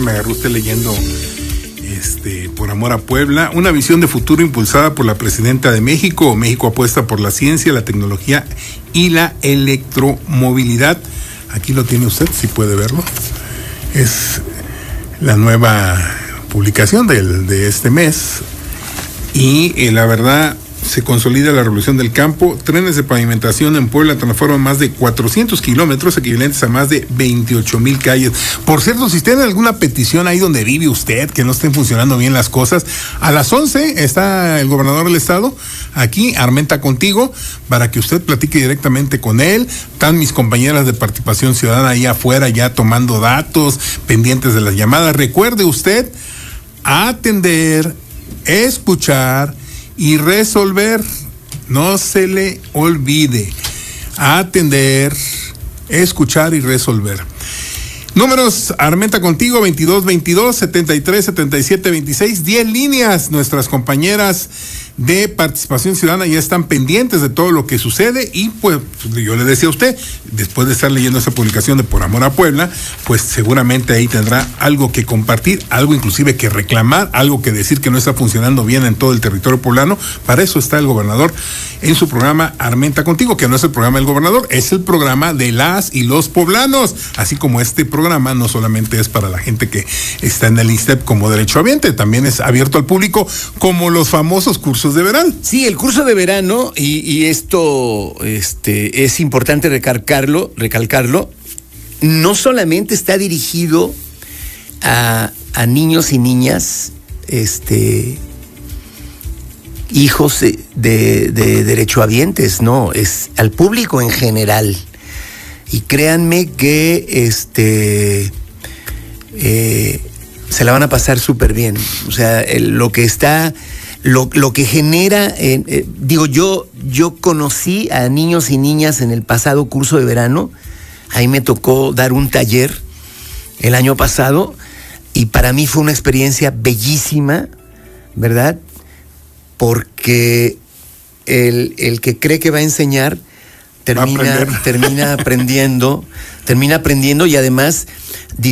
me agarró usted leyendo Por Amor a Puebla, una visión de futuro impulsada por la presidenta de México. México apuesta por la ciencia, la tecnología y la electromovilidad. Aquí lo tiene usted, si puede verlo. Es la nueva publicación de este mes. Y la verdad, se consolida la revolución del campo. Trenes de pavimentación en Puebla transforman más de 400 kilómetros, equivalentes a más de 28,000 calles. Por cierto, si tiene alguna petición ahí donde vive usted, que no estén funcionando bien las cosas, a las 11 está el gobernador del estado, aquí, Armenta Contigo, para que usted platique directamente con él. Están mis compañeras de participación ciudadana ahí afuera ya tomando datos, pendientes de las llamadas. Recuerde usted atender, escuchar y resolver. No se le olvide. Atender, escuchar y resolver. Números, Armenta Contigo, 2222-737726, 10 líneas. Nuestras compañeras de participación ciudadana ya están pendientes de todo lo que sucede y pues yo le decía a usted, después de estar leyendo esa publicación de Por Amor a Puebla, pues seguramente ahí tendrá algo que compartir, algo inclusive que reclamar, algo que decir que no está funcionando bien en todo el territorio poblano. Para eso está el gobernador en su programa Armenta Contigo, que no es el programa del gobernador, es el programa de las y los poblanos, así como este programa no solamente es para la gente que está en el ISSSTEP como derechohabiente, también es abierto al público, como los famosos cursos de verano. Sí, el curso de verano, y esto es importante recalcarlo, no solamente está dirigido a niños y niñas, hijos de derechohabientes, no, es al público en general. Y créanme que se la van a pasar súper bien. O sea, lo que genera, yo conocí a niños y niñas en el pasado curso de verano. Ahí me tocó dar un taller el año pasado y para mí fue una experiencia bellísima, ¿verdad? Porque el que cree que va a enseñar termina aprendiendo y además